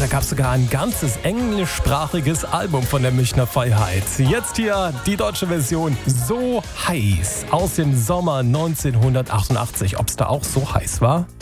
da gab es sogar ein ganzes englischsprachiges Album von der Münchner Freiheit. Jetzt hier die deutsche Version So heiß aus dem Sommer 1988. Ob es da auch so heiß war?